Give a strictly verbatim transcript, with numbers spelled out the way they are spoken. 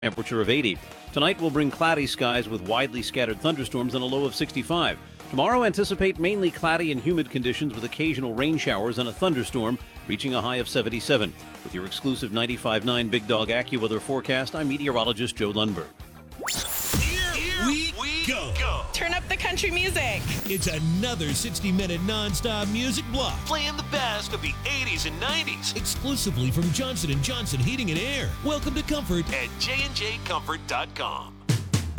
Temperature of eighty. Tonight will bring cloudy skies with widely scattered thunderstorms and a low of sixty-five. Tomorrow, anticipate mainly cloudy and humid conditions with occasional rain showers and a thunderstorm, reaching a high of seventy-seven. With your exclusive ninety-five point nine Big Dog AccuWeather forecast, I'm meteorologist Joe Lundberg. Here, Here we, we go. go. Turn up the country music. It's another sixty minute non-stop music block. Playing the best of the eighties and nineties. Exclusively from Johnson and Johnson Heating and Air. Welcome to Comfort at J and J Comfort dot com.